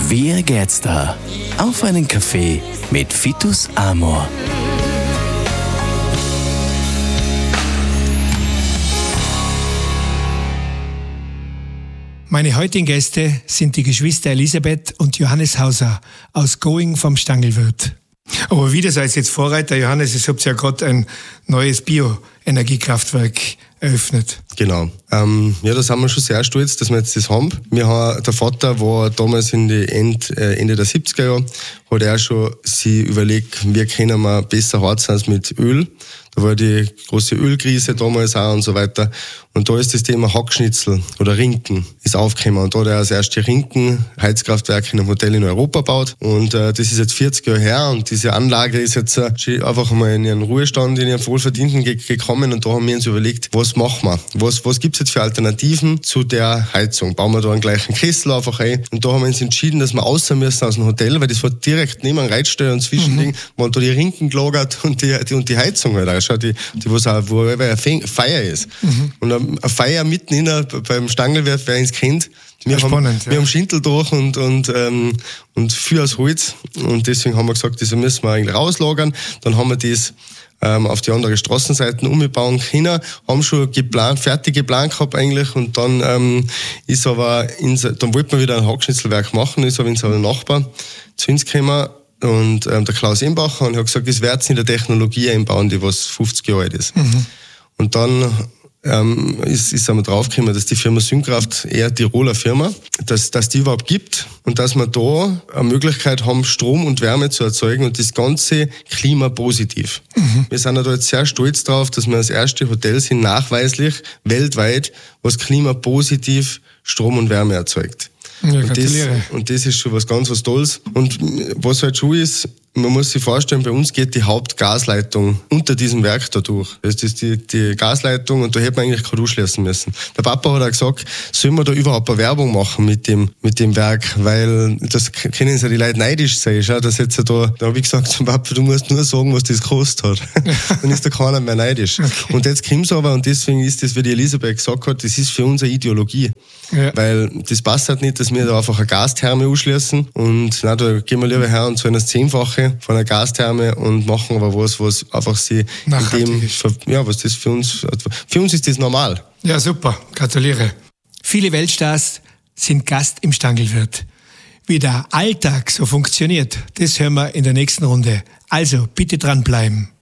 Wie geht's da? Auf einen Kaffee mit Vitus Amor. Meine heutigen Gäste sind die Geschwister Elisabeth und Johannes Hauser aus Going vom Stangelwirt. Aber wieder seid ihr jetzt Vorreiter, Johannes, ihr habt ja gerade ein neues Bioenergiekraftwerk eröffnet. Genau. Ja, da sind wir schon sehr stolz, dass wir jetzt das haben. Der Vater war damals in die Ende der 70er Jahre, hat er schon sich überlegt, wie können wir besser heizen als mit Öl. Da war die große Ölkrise damals auch und so weiter. Und da ist das Thema Hackschnitzel oder Rinken ist aufgekommen. Und da hat er das erste Rinken-Heizkraftwerk in einem Hotel in Europa gebaut. Und das ist jetzt 40 Jahre her. Und diese Anlage ist jetzt einfach mal in ihren Ruhestand, in ihren Wohlverdienten gekommen. Und da haben wir uns überlegt, was machen wir? Was gibt's jetzt für Alternativen zu der Heizung? Bauen wir da einen gleichen Kessel einfach ein? Und da haben wir uns entschieden, dass wir raus müssen aus dem Hotel, weil das war direkt neben einem Reitstall und Zwischending, wo da die Rinken gelagert und die Heizung halt auch schon, wo eine Feier ist. Und eine Feier mitten beim Stangelwirt, wer uns kennt. Wir haben Schintel durch und viel aus Holz. Und deswegen haben wir gesagt, das müssen wir eigentlich rauslagern. Dann haben wir das auf die andere Straßenseiten umbauen können, haben schon fertig geplant gehabt eigentlich, und dann dann wollten wir wieder ein Hackschnitzelwerk machen, ist aber unser Nachbar zu uns gekommen, und der Klaus Embacher, und hat gesagt, das wird in der Technologie einbauen, die was 50 Jahre alt ist. Und dann ist einmal draufgekommen, dass die Firma Synkraft, eher Tiroler Firma, dass die überhaupt gibt und dass wir da eine Möglichkeit haben, Strom und Wärme zu erzeugen und das Ganze klimapositiv. Wir sind da jetzt sehr stolz drauf, dass wir das erste Hotel sind, nachweislich weltweit, was klimapositiv Strom und Wärme erzeugt. Ja, und das ist schon was ganz was Tolles. Und was halt schon ist, man muss sich vorstellen, bei uns geht die Hauptgasleitung unter diesem Werk da durch. Das ist die Gasleitung, und da hätte man eigentlich kein anschließen müssen. Der Papa hat auch gesagt, sollen wir da überhaupt eine Werbung machen mit dem Werk, weil das können ja die Leute neidisch sein. Schau, dass jetzt da habe ich gesagt zum Papa, du musst nur sagen, was das gekostet hat. Dann ist da keiner mehr neidisch. Okay. Und jetzt kommt's aber, und deswegen ist das, wie die Elisabeth gesagt hat, das ist für uns eine Ideologie. Ja. Weil das passt halt nicht, dass wir da einfach eine Gastherme anschließen, und da gehen wir lieber her und zahlen das 10-fache von einer Gastherme und machen aber was einfach sie was das für uns ist das normal. Ja, super, gratuliere. Viele Weltstars sind Gast im Stangelwirt. Wie der Alltag so funktioniert, das hören wir in der nächsten Runde. Also bitte dranbleiben.